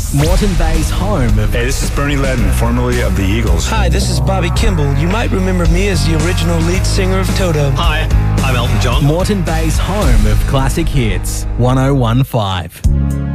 Moreton Bay's home of... Hey, this is Bernie Ledden, formerly of the Eagles. Hi, this is Bobby Kimball. You might remember me as the original lead singer of Toto. Hi, I'm Elton John. Moreton Bay's home of classic hits, 1015.